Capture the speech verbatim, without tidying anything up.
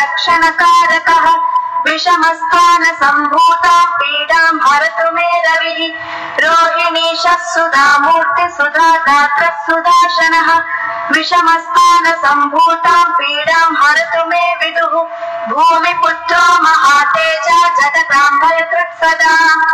रक्षणकारकः विषमस्थान सम्भूता पीडां हरतु मे रविः रोहिणीशः सुधामूर्ति सुधा दात्र सुदाशनः विषमस्थान सम्भूतां पीडां हरतु मे विदुः भूमिपुत्रो महातेजा जगतां भयकृत् सदा।